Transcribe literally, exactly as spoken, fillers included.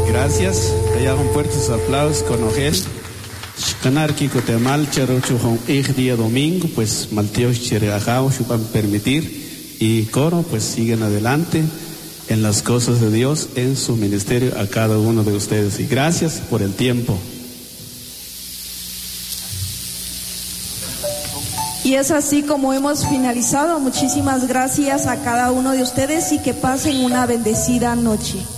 Gracias. Allá con fuertes aplausos con Ogel. Canarqui Cotemal, Cherochujon, el día domingo, pues Malteos Chereajao, van a permitir. Y coro, pues siguen adelante en las cosas de Dios, en su ministerio a cada uno de ustedes. Y gracias por el tiempo. Y es así como hemos finalizado. Muchísimas gracias a cada uno de ustedes y que pasen una bendecida noche.